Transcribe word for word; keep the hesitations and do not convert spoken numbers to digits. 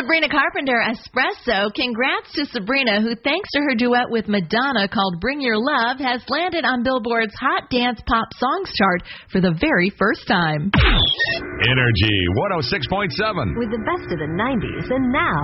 Sabrina Carpenter, Espresso. Congrats to Sabrina, who thanks to her duet with Madonna called Bring Your Love, has landed on Billboard's Hot Dance Pop Songs chart for the very first time. Energy one oh six point seven. With the best of the nineties and now